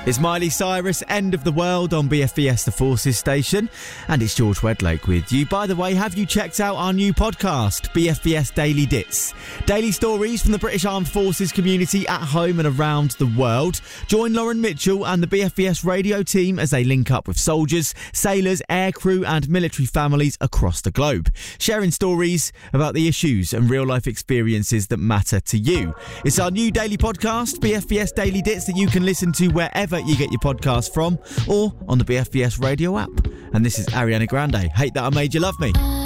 It's Miley Cyrus, End of the World on BFBS The Forces station. And it's George Wedlake with you. By the way, have you checked out our new podcast, BFBS Daily Dits? Daily stories from the British Armed Forces community at home and around the world. Join Lauren Mitchell and the BFBS radio team as they link up with soldiers, sailors, aircrew and military families across the globe, sharing stories about the issues and real-life experiences that matter to you. It's our new daily podcast, BFBS Daily Dits, that you can listen to wherever you get your podcast from or on the BFBS radio app. And this is Ariana Grande, Hate That I Made You Love Me.